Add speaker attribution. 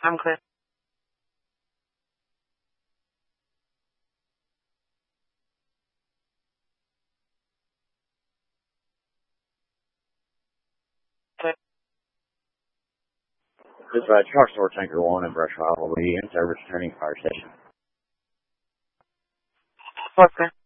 Speaker 1: I'm clear. Clear.
Speaker 2: Dispatch, Car Store Tanker 1 in Brush Isle will be in service turning fire station.
Speaker 1: What's clear?